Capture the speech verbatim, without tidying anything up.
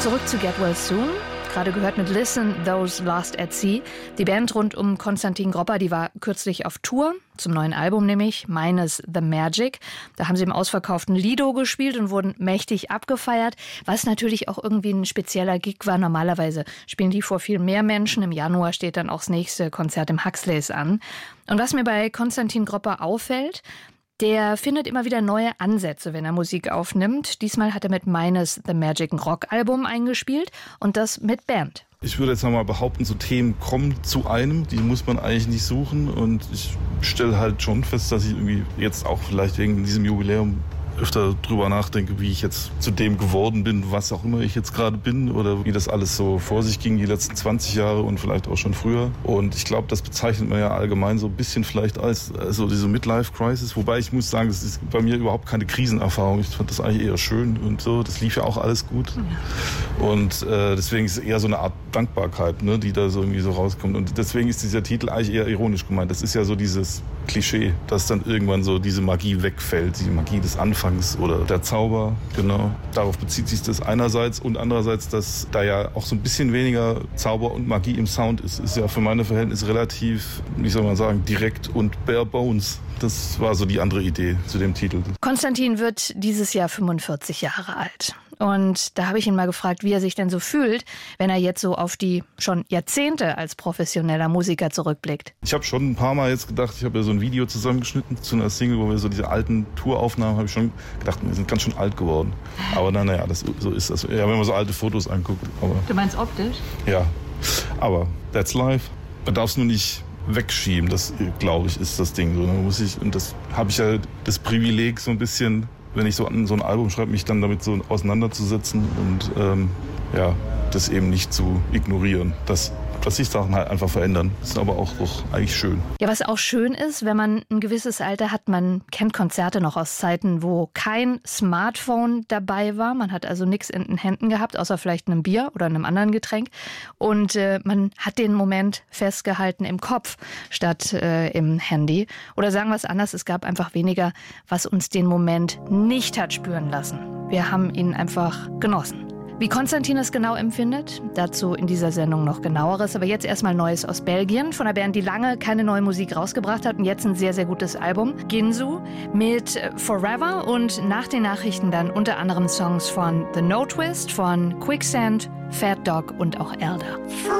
Zurück zu Get Well Soon. Gerade gehört mit Listen Those Lost at Sea. Die Band rund um Konstantin Gropper, die war kürzlich auf Tour, zum neuen Album nämlich, Minus the Magic. Da haben sie im ausverkauften Lido gespielt und wurden mächtig abgefeiert, was natürlich auch irgendwie ein spezieller Gig war. Normalerweise spielen die vor viel mehr Menschen. Im Januar steht dann auch das nächste Konzert im Huxleys an. Und was mir bei Konstantin Gropper auffällt, der findet immer wieder neue Ansätze, wenn er Musik aufnimmt. Diesmal hat er mit Minus the Magic ein Rockalbum eingespielt und das mit Band. Ich würde jetzt nochmal behaupten, so Themen kommen zu einem, die muss man eigentlich nicht suchen. Und ich stelle halt schon fest, dass ich irgendwie jetzt auch vielleicht wegen diesem Jubiläum öfter drüber nachdenke, wie ich jetzt zu dem geworden bin, was auch immer ich jetzt gerade bin oder wie das alles so vor sich ging die letzten zwanzig Jahre und vielleicht auch schon früher. Und ich glaube, das bezeichnet man ja allgemein so ein bisschen vielleicht als also diese Midlife-Crisis. Wobei ich muss sagen, das ist bei mir überhaupt keine Krisenerfahrung. Ich fand das eigentlich eher schön und so. Das lief ja auch alles gut. Ja. Und äh, deswegen ist es eher so eine Art Dankbarkeit, ne, die da so irgendwie so rauskommt. Und deswegen ist dieser Titel eigentlich eher ironisch gemeint. Das ist ja so dieses Klischee, dass dann irgendwann so diese Magie wegfällt, die Magie des Anfangs oder der Zauber, genau. Darauf bezieht sich das einerseits und andererseits, dass da ja auch so ein bisschen weniger Zauber und Magie im Sound ist. Ist ja für meine Verhältnisse relativ, wie soll man sagen, direkt und bare bones. Das war so die andere Idee zu dem Titel. Konstantin wird dieses Jahr fünfundvierzig Jahre alt. Und da habe ich ihn mal gefragt, wie er sich denn so fühlt, wenn er jetzt so auf die schon Jahrzehnte als professioneller Musiker zurückblickt. Ich habe schon ein paar Mal jetzt gedacht, ich habe ja so ein Video zusammengeschnitten zu einer Single, wo wir so diese alten Touraufnahmen, habe ich schon gedacht, wir sind ganz schön alt geworden. Aber na, naja, das, so ist das. Ja, wenn man so alte Fotos anguckt. Aber, du meinst optisch? Ja, aber that's life. Man darf es nur nicht wegschieben, das, glaube ich, ist das Ding. So, man muss ich, und das habe ich ja das Privileg, so ein bisschen, wenn ich so an so ein Album schreibe, mich dann damit so auseinanderzusetzen und ähm, ja, das eben nicht zu ignorieren. Das, dass sich Sachen halt einfach verändern. Das ist aber auch doch eigentlich schön. Ja, was auch schön ist, wenn man ein gewisses Alter hat, man kennt Konzerte noch aus Zeiten, wo kein Smartphone dabei war. Man hat also nichts in den Händen gehabt, außer vielleicht einem Bier oder einem anderen Getränk. Und äh, man hat den Moment festgehalten im Kopf statt äh, im Handy. Oder sagen wir es anders, es gab einfach weniger, was uns den Moment nicht hat spüren lassen. Wir haben ihn einfach genossen. Wie Konstantin es genau empfindet, dazu in dieser Sendung noch genaueres. Aber jetzt erstmal Neues aus Belgien, von einer Band, die lange keine neue Musik rausgebracht hat und jetzt ein sehr, sehr gutes Album. Ginzu mit Forever und nach den Nachrichten dann unter anderem Songs von The No Twist, von Quicksand, Fat Dog und auch Elder.